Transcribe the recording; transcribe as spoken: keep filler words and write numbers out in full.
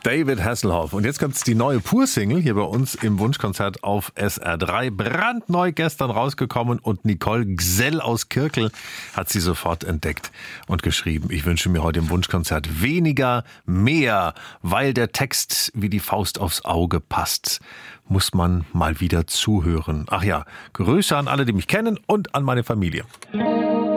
David Hasselhoff. Und jetzt kommt die neue Pur-Single hier bei uns im Wunschkonzert auf S R drei. Brandneu gestern rausgekommen und Nicole Gsell aus Kirkel hat sie sofort entdeckt und geschrieben. Ich wünsche mir heute im Wunschkonzert weniger, mehr, weil der Text wie die Faust aufs Auge passt. Muss man mal wieder zuhören. Ach ja, Grüße an alle, die mich kennen und an meine Familie.